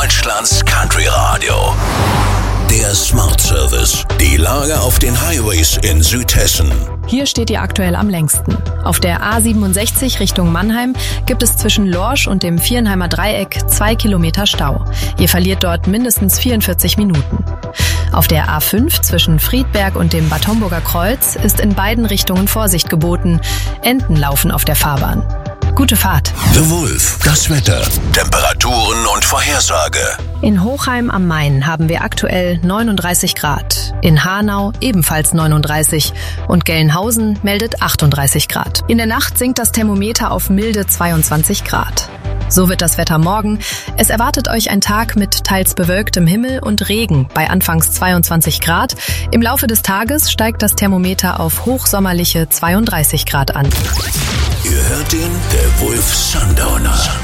Deutschlands Country Radio. Der Smart Service. Die Lage auf den Highways in Südhessen. Hier steht ihr aktuell am längsten. Auf der A67 Richtung Mannheim gibt es zwischen Lorsch und dem Vierenheimer Dreieck 2 Kilometer Stau. Ihr verliert dort mindestens 44 Minuten. Auf der A5 zwischen Friedberg und dem Bad Homburger Kreuz ist in beiden Richtungen Vorsicht geboten. Enten laufen auf der Fahrbahn. Gute Fahrt. The Wolf, das Wetter, Temperaturen und Vorhersage. In Hochheim am Main haben wir aktuell 39 Grad. In Hanau ebenfalls 39 und Gelnhausen meldet 38 Grad. In der Nacht sinkt das Thermometer auf milde 22 Grad. So wird das Wetter morgen. Es erwartet euch ein Tag mit teils bewölktem Himmel und Regen bei anfangs 22 Grad. Im Laufe des Tages steigt das Thermometer auf hochsommerliche 32 Grad an. Ihr hört den The Wolf Sundowner.